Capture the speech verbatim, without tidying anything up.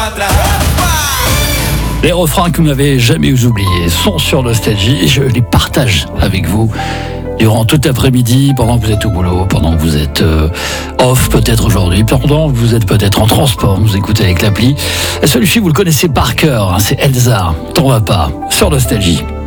Les refrains que vous n'avez jamais oubliés sont sur Nostalgie et je les partage avec vous durant tout l'après-midi, pendant que vous êtes au boulot, pendant que vous êtes euh, off peut-être aujourd'hui, pendant que vous êtes peut-être en transport, vous écoutez avec l'appli. Celui-ci, vous le connaissez par cœur, hein, c'est Elsa, t'en vas pas, sur Nostalgie.